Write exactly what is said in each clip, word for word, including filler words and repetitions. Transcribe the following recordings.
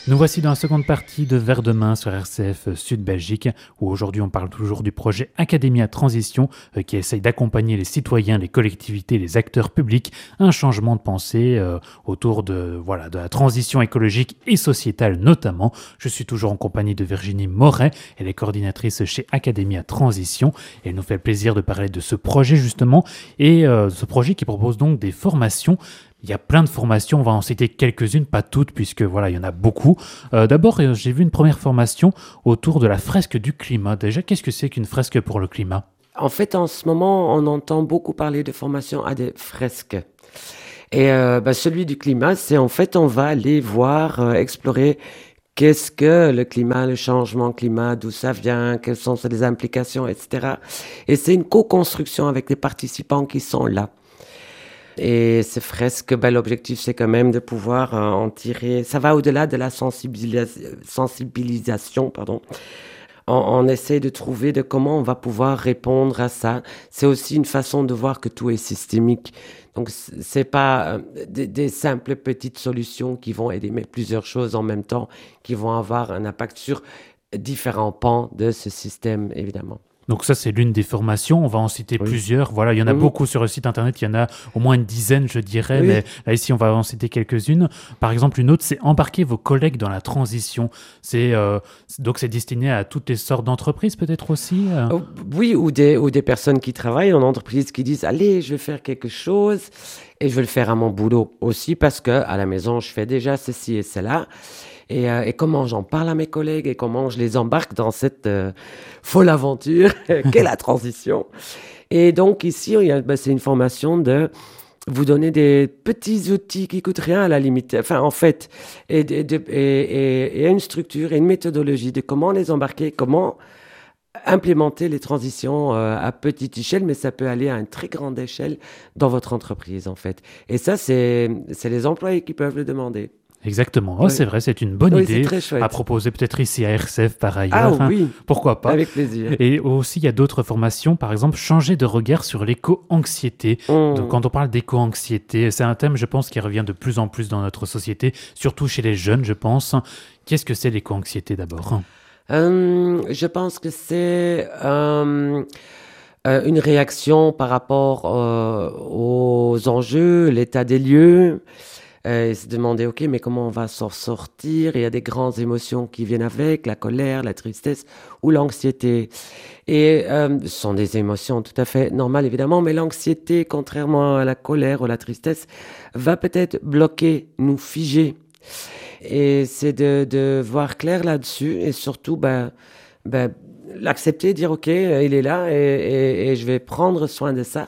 Nous voici dans la seconde partie de Vers demain sur R C F Sud Belgique, où aujourd'hui on parle toujours du projet Academia Transition, euh, qui essaye d'accompagner les citoyens, les collectivités, les acteurs publics à un changement de pensée euh, autour de, voilà, de la transition écologique et sociétale notamment. Je suis toujours en compagnie de Virginie Moret, elle est coordinatrice chez Academia Transition, et elle nous fait le plaisir de parler de ce projet justement, et euh, ce projet qui propose donc des formations. Il y a plein de formations, on va en citer quelques-unes, pas toutes, puisque voilà, il y en a beaucoup. Euh, d'abord, euh, j'ai vu une première formation autour de la fresque du climat. Déjà, qu'est-ce que c'est qu'une fresque pour le climat ? En fait, en ce moment, on entend beaucoup parler de formation à des fresques. Et euh, bah, celui du climat, c'est en fait, on va aller voir, euh, explorer qu'est-ce que le climat, le changement climat, d'où ça vient, quelles sont les implications, et cetera. Et c'est une co-construction avec les participants qui sont là. Et ces fresques, ben, l'objectif, c'est quand même de pouvoir euh, en tirer. Ça va au-delà de la sensibilis- sensibilisation, pardon. On, on essaie de trouver de comment on va pouvoir répondre à ça. C'est aussi une façon de voir que tout est systémique. Donc, c'est pas euh, des, des simples petites solutions qui vont aider, mais plusieurs choses en même temps qui vont avoir un impact sur différents pans de ce système, évidemment. Donc ça, c'est l'une des formations. On va en citer Oui. plusieurs. Voilà, il y en a Mmh. beaucoup sur le site internet. Il y en a au moins une dizaine, je dirais. Oui. Mais là, ici, on va en citer quelques-unes. Par exemple, une autre, c'est embarquer vos collègues dans la transition. C'est euh, donc c'est destiné à toutes les sortes d'entreprises, peut-être aussi. euh. Oh, oui, ou des, ou des personnes qui travaillent en entreprise qui disent, allez, je vais faire quelque chose et je vais le faire à mon boulot aussi parce que à la maison, je fais déjà ceci et cela. Et, euh, et comment j'en parle à mes collègues et comment je les embarque dans cette euh, folle aventure qu'est la transition. Et donc ici, il y a, ben, c'est une formation de vous donner des petits outils qui coûtent rien à la limite. Enfin, en fait, et, de- de- et, et, et une structure et une méthodologie de comment les embarquer, comment implémenter les transitions euh, à petite échelle, mais ça peut aller à une très grande échelle dans votre entreprise, en fait. Et ça, c'est, c'est les employés qui peuvent le demander. Exactement. Oh, Oui. c'est vrai, c'est une bonne Oui, c'est idée très à chouette. proposer peut-être ici à R C F par Ah ailleurs. hein. oui, Pourquoi pas. avec plaisir. Et aussi, il y a d'autres formations, par exemple, changer de regard sur l'éco-anxiété. Donc, Mmh. quand on parle d'éco-anxiété, c'est un thème, je pense, qui revient de plus en plus dans notre société, surtout chez les jeunes, je pense. Qu'est-ce que c'est l'éco-anxiété d'abord ? Euh, je pense que c'est euh, euh, une réaction par rapport euh, aux enjeux, l'état des lieux, euh, et se demander, OK, mais comment on va s'en sortir? Il y a des grandes émotions qui viennent avec, la colère, la tristesse ou l'anxiété. Et euh, ce sont des émotions tout à fait normales, évidemment, mais l'anxiété, contrairement à la colère ou la tristesse, va peut-être bloquer, nous figer. Et c'est de, de voir clair là-dessus et surtout ben, ben, l'accepter, dire OK, euh, il est là et, et- et je vais prendre soin de ça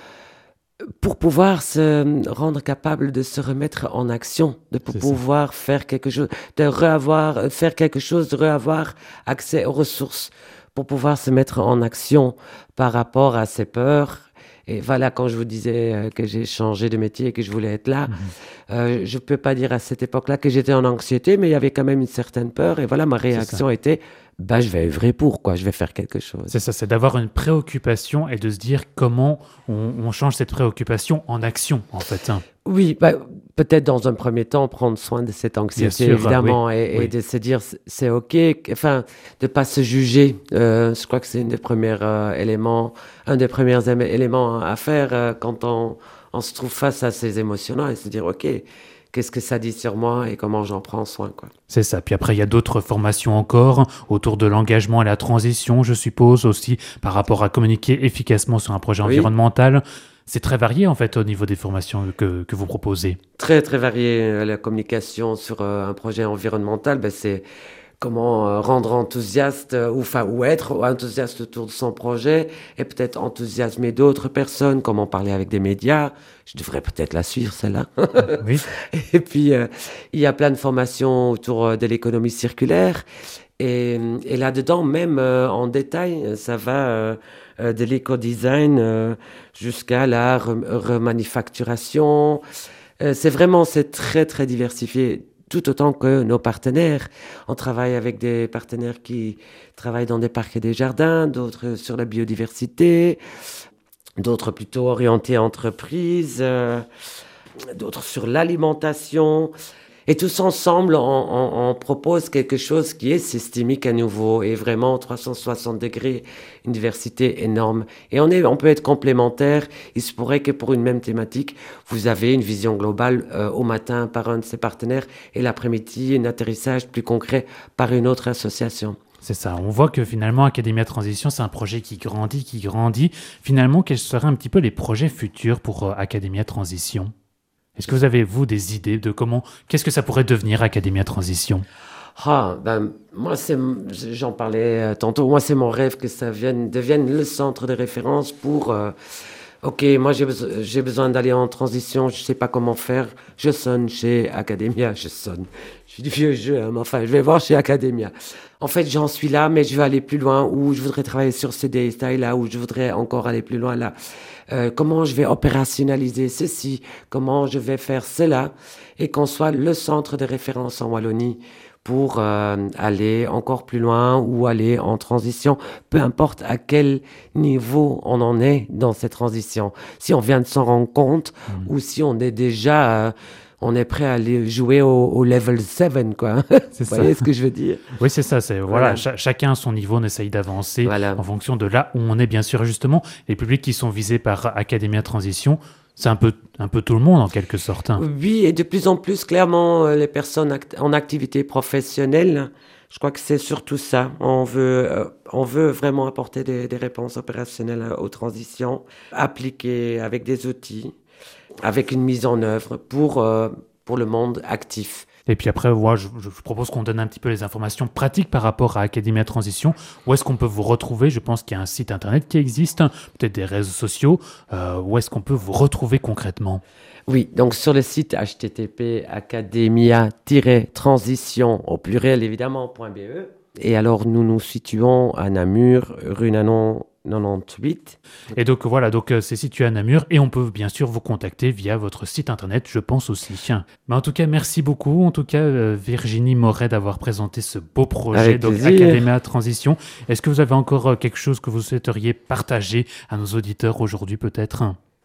pour pouvoir se rendre capable de se remettre en action, de pou- C'est ça. pouvoir faire quelque chose, de reavoir, faire quelque chose, de reavoir accès aux ressources pour pouvoir se mettre en action par rapport à ses peurs. Et voilà, quand je vous disais euh, que j'ai changé de métier et que je voulais être là, Mhm. euh, je ne peux pas dire à cette époque-là que j'étais en anxiété, mais il y avait quand même une certaine peur. Et voilà, ma réaction était, bah, je vais œuvrer pour, quoi, je vais faire quelque chose. C'est ça, c'est d'avoir une préoccupation et de se dire comment on, on change cette préoccupation en action, en fait. hein. Oui, bah, peut-être dans un premier temps, prendre soin de cette anxiété, sûr, évidemment, oui, et, et oui. de se dire, c'est- c'est OK, que- enfin, de pas se juger. Euh, je crois que c'est un des premiers euh, éléments, un des premiers éme- éléments à faire euh, quand on, on se trouve face à ces émotions-là, et se dire, OK, qu'est-ce que ça dit sur moi et comment j'en prends soin, quoi. C'est ça. Puis après, il y a d'autres formations encore autour de l'engagement et la transition, je suppose, aussi par rapport à communiquer efficacement sur un projet Oui. environnemental. C'est très varié, en fait, au niveau des formations que, que vous proposez. Très, très varié. euh, La communication sur euh, un projet environnemental, ben, c'est comment euh, rendre enthousiaste, euh, ou, enfin, ou être enthousiaste autour de son projet, et peut-être enthousiasmer d'autres personnes, comment parler avec des médias. Je devrais peut-être la suivre, celle-là. Oui, Et puis, euh, il y a plein de formations autour euh, de l'économie circulaire. Et, et là-dedans, même euh, en détail, ça va euh, euh, de l'éco-design euh, jusqu'à la rem- remanufacturation. Euh, c'est vraiment, c'est très, très diversifié, tout autant que nos partenaires. On travaille avec des partenaires qui travaillent dans des parcs et des jardins, d'autres sur la biodiversité, d'autres plutôt orientés entreprises, euh, d'autres sur l'alimentation. Et tous ensemble, on, on, on propose quelque chose qui est systémique à nouveau et vraiment trois cent soixante degrés, une diversité énorme. Et on, est, on peut être complémentaires. Il se pourrait que pour une même thématique, vous avez une vision globale euh, au matin par un de ses partenaires et l'après-midi, un atterrissage plus concret par une autre association. C'est ça, on voit que finalement Academia Transition, c'est un projet qui grandit, qui grandit. Finalement, quels seraient un petit peu les projets futurs pour euh, Academia Transition ? Est-ce que vous avez, vous, des idées de comment, qu'est-ce que ça pourrait devenir Academia Transition ? Ah, ben, moi, c'est, j'en parlais tantôt, moi, c'est mon rêve que ça vienne, devienne le centre de référence pour, euh, ok, moi, j'ai, beso- j'ai besoin d'aller en transition, je sais pas comment faire, je sonne chez Academia, je sonne. Je suis du vieux jeu, hein, mais enfin, je vais voir chez Academia. En fait, j'en suis là, mais je veux aller plus loin, ou je voudrais travailler sur C D style là, ou je voudrais encore aller plus loin là. Euh, comment je vais opérationnaliser ceci, comment je vais faire cela, et qu'on soit le centre de référence en Wallonie pour euh, aller encore plus loin ou aller en transition, peu importe à quel niveau on en est dans cette transition. Si on vient de s'en rendre compte mmh. ou si on est déjà... Euh, on est prêt à aller jouer au, au level sept, quoi. C'est Vous ça. voyez ce que je veux dire? Oui, c'est ça. C'est, voilà, voilà. Ch- chacun à son niveau, on essaye d'avancer voilà. en fonction de là où on est, bien sûr. Justement, les publics qui sont visés par Academia Transition, c'est un peu, un peu tout le monde, en quelque sorte. Hein. Oui, et de plus en plus, clairement, les personnes act- en activité professionnelle, je crois que c'est surtout ça. On veut, euh, on veut vraiment apporter des, des réponses opérationnelles aux transitions, appliquées avec des outils, avec une mise en œuvre pour, euh, pour le monde actif. Et puis après, ouais, je, je propose qu'on donne un petit peu les informations pratiques par rapport à Academia Transition. Où est-ce qu'on peut vous retrouver ? Je pense qu'il y a un site internet qui existe, peut-être des réseaux sociaux. Euh, où est-ce qu'on peut vous retrouver concrètement ? Oui, donc sur le site h t t p academia tiret transition au pluriel évidemment .be. Et alors nous nous situons à Namur, rue Nanon quatre-vingt-dix-huit. Et donc voilà, donc euh, c'est situé à Namur et on peut bien sûr vous contacter via votre site internet, je pense aussi. Mais en tout cas, merci beaucoup, en tout cas euh, Virginie Moret d'avoir présenté ce beau projet, Avec donc plaisir. Academia Transition. Est-ce que vous avez encore euh, quelque chose que vous souhaiteriez partager à nos auditeurs aujourd'hui peut-être ?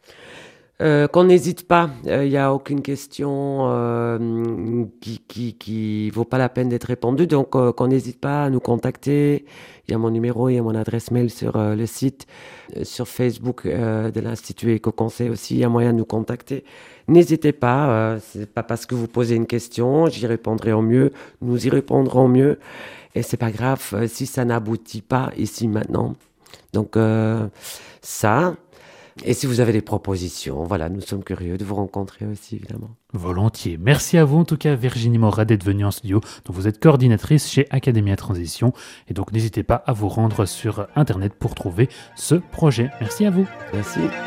Euh, qu'on n'hésite pas, il euh, n'y a aucune question euh, qui, qui, qui vaut pas la peine d'être répondue, donc euh, qu'on n'hésite pas à nous contacter. Il y a mon numéro, il y a mon adresse mail sur euh, le site, euh, sur Facebook euh, de l'Institut Éco-Conseil aussi, il y a moyen de nous contacter. N'hésitez pas, euh, c'est pas parce que vous posez une question, j'y répondrai au mieux, nous y répondrons au mieux, et c'est pas grave euh, si ça n'aboutit pas ici maintenant. Donc euh, ça... Et si vous avez des propositions, voilà, nous sommes curieux de vous rencontrer aussi, évidemment. Volontiers. Merci à vous, en tout cas, Virginie Moret, d'être venue en studio. Donc, vous êtes coordinatrice chez Academia Transition. Et donc, n'hésitez pas à vous rendre sur Internet pour trouver ce projet. Merci à vous. Merci.